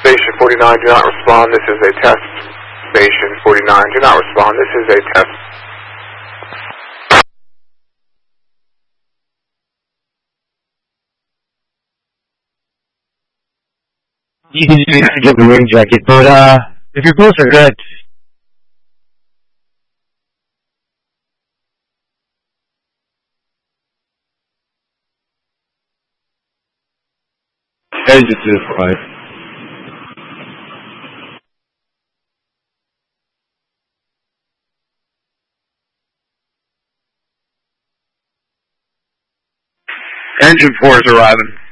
Station 49, do not respond. This is a test. Station 49, do not respond. This is a test. You can get the ring jacket, but if you're closer, good. Engine 2-5. Engine 4 is arriving.